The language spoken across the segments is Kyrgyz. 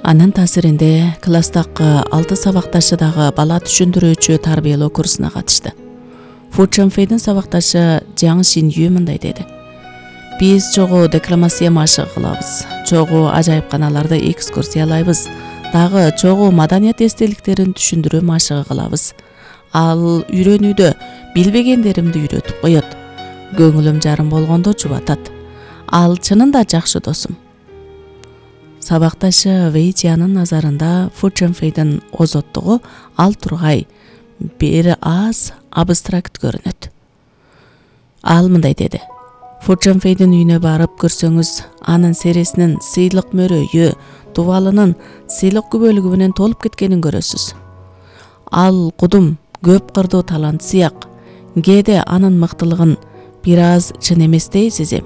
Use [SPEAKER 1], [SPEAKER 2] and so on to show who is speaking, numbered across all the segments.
[SPEAKER 1] Анын таасиринде класстагы 6 сабакташы дагы бала түшүндүрүүчү тарбиялоо курсуна катышты. Фу Чжэнфэйдин сабакташы Жаң Шинью мындай деди. Биз чогуу декламация машыгы кылабыз, чогуу ажайыпканаларды экскурсиялайбыз, дагы чогуу маданият эстеликтерин түшүндүрүү машыгы кылабыз. Ал үйрөнүүдө билбегендеримди үйрөтүп коет. Көңүлүм жарым болгондо жубатат. Ал чынында жакшы досум. Сабакташы Вэй Жиянын назарында Фу Чжэнфэйдин озоттугу ал тургай бир аз абстракт көрүнөт. Ал мындай деди. Фу Чжэнфэйдин үйүнө барып көрсөңүз, анын сересинин сыйлык мөрөйү, тубалынын сыйлык күбөлүгү менен толуп кеткенин көрөсүз. Ал кудум көп кырдуу талант сыяк. Кээде анын мыктылыгын бир аз чын эместей сезем.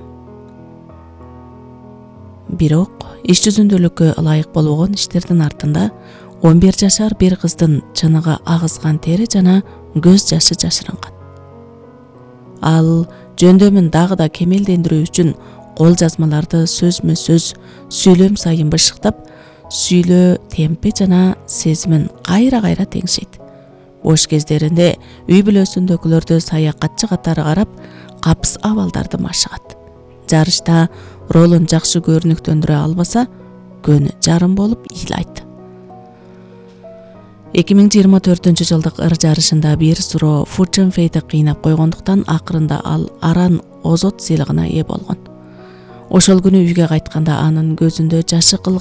[SPEAKER 1] Бирок иш жүзүндөлүккө ылайык болбогон иштердин артында 11 жашар бир кыздын чыныгы агызган тери жана көз жашы жашырынган. Ал жөндөмүн дагы да кемелдендирүү үчүн кол жазмаларды сөзмө сөз сүйлөм сайын бышыктап, сүйлөө темпи жана сезимин кайра теңшейт. Бош кездеринде үй бүлөсүндөгүлөрдү саякатчы катары карап, капс абалдарды машыгат. Жарышта ролун жакшы көрүнүктөндүрө албаса, көнү жарым болуп ыйлайт. 2024-жылдык ыр жарышында бир суроо Фу Чжэнфэйди кыйнап койгондуктан акырында ал аран озот сыйлыгына ээ болгон. Ошол күнү үйгө кайтканда анын көзүндө жашы